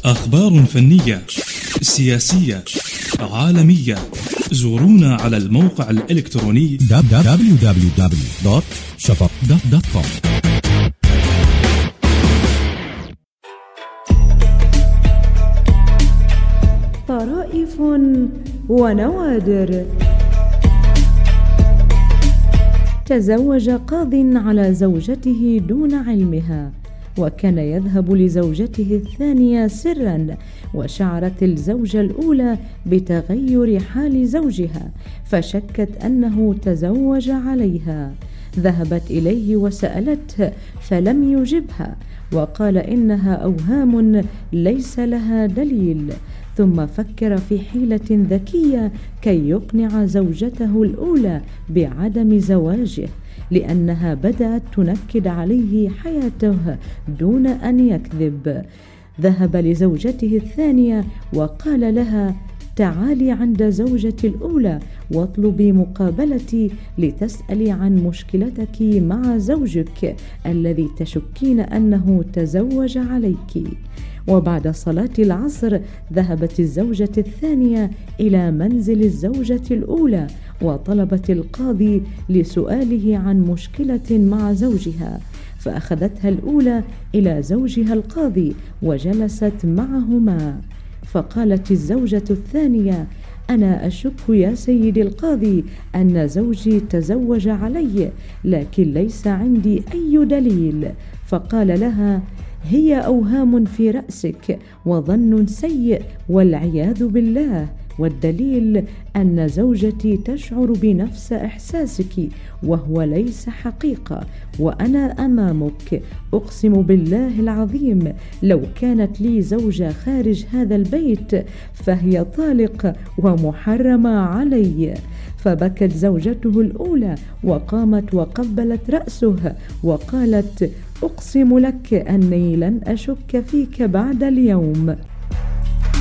أخبار فنية، سياسية، عالمية. زورونا على الموقع الإلكتروني www.shafaq.com. طرائف ونوادر. تزوج قاض على زوجته دون علمها، وكان يذهب لزوجته الثانية سرا، وشعرت الزوجة الأولى بتغير حال زوجها فشكت أنه تزوج عليها. ذهبت إليه وسألته فلم يجبها، وقال إنها أوهام ليس لها دليل. ثم فكر في حيلة ذكية كي يقنع زوجته الأولى بعدم زواجه، لأنها بدأت تنكد عليه حياته دون أن يكذب. ذهب لزوجته الثانية وقال لها: تعالي عند زوجتي الأولى واطلبي مقابلتي لتسألي عن مشكلتك مع زوجك الذي تشكين أنه تزوج عليك. وبعد صلاة العصر ذهبت الزوجة الثانية إلى منزل الزوجة الأولى وطلبت القاضي لسؤاله عن مشكلة مع زوجها، فأخذتها الأولى إلى زوجها القاضي وجلست معهما. فقالت الزوجة الثانية: أنا أشك يا سيدي القاضي أن زوجي تزوج علي، لكن ليس عندي أي دليل. فقال لها: هي أوهام في رأسك وظن سيء والعياذ بالله، والدليل أن زوجتي تشعر بنفس إحساسك وهو ليس حقيقة، وأنا أمامك أقسم بالله العظيم لو كانت لي زوجة خارج هذا البيت فهي طالق ومحرمة علي. فبكت زوجته الأولى وقامت وقبلت رأسه وقالت: أقسم لك أني لن أشك فيك بعد اليوم.